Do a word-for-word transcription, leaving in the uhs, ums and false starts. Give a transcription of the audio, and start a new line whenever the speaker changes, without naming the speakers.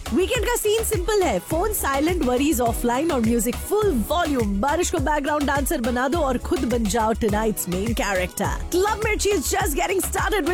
Weekend का scene simple है, phone silent, worries offline और म्यूजिक फुल वॉल्यूम। बारिश को बैकग्राउंड डांसर बना दो और खुद बन जाओ टुनाइट्स मेन कैरेक्टर। क्लब मिर्ची इज जस्ट गेटिंग स्टार्टेड।